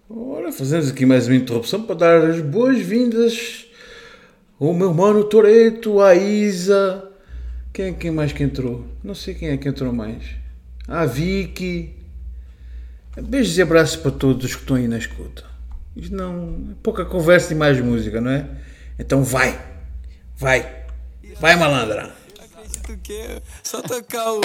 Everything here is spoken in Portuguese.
Ora, fazemos aqui mais uma interrupção para dar as boas-vindas ao meu mano Toreto, à Isa. Quem mais que entrou? Não sei quem é que entrou mais. À Vicky. Beijos e abraços para todos os que estão aí na escuta. Isto não. Pouca conversa e mais música, não é? Então vai, malandra. Acredito que só tocar o